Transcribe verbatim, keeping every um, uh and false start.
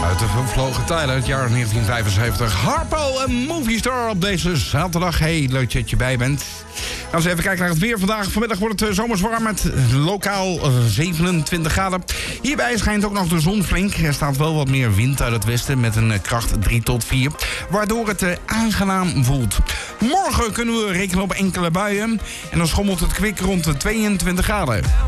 Uit de vervlogen tijden, het jaar negentien vijfenzeventig. Harpo, een movie star op deze zaterdag. Hey, leuk dat je bij bent. Gaan we eens even kijken naar het weer vandaag. Vanmiddag wordt het zomers warm met lokaal zevenentwintig graden. Hierbij schijnt ook nog de zon flink. Er staat wel wat meer wind uit het westen met een kracht drie tot vier. Waardoor het aangenaam voelt. Morgen kunnen we rekenen op enkele buien. En dan schommelt het kwik rond de tweeëntwintig graden.